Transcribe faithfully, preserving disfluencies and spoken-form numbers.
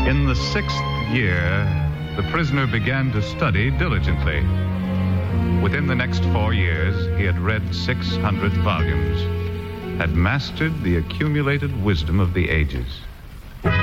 In the sixth year, the prisoner began to study diligently. Within the next four years, he had read six hundred volumes, had mastered the accumulated wisdom of the ages.